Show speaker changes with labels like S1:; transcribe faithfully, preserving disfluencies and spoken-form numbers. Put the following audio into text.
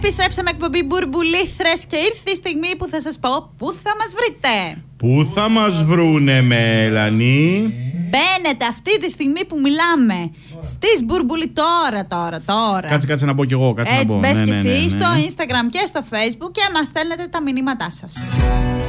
S1: Επιστρέψαμε εκπομπή Μπουρμπουλήθρες και ήρθε η στιγμή που θα σας πω πού θα μας βρείτε.
S2: Πού θα μας βρούνε, Μέλανη?
S1: Μπαίνετε αυτή τη στιγμή που μιλάμε στις Μπουρμπουλί τώρα, τώρα, τώρα.
S2: Κάτσε, κάτσε να πω κι εγώ, κάτσε
S1: Έτσι,
S2: να πω.
S1: μπες
S2: Ναι,
S1: και
S2: ναι,
S1: εσύ
S2: ναι, ναι.
S1: στο Instagram και στο Facebook και μας στέλνετε τα μηνύματά σας.